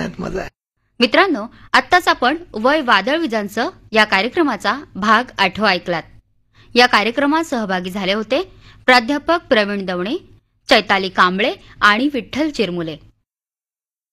पुण्यात मजा आहे. मित्रांनो, आत्ताच आपण वय वादळ विजांचं या कार्यक्रमाचा भाग 8 ऐकलात. या कार्यक्रमात सहभागी झाले होते प्राध्यापक प्रवीण दवणे, चैताली कांबळे आणि विठ्ठल चिरमुले.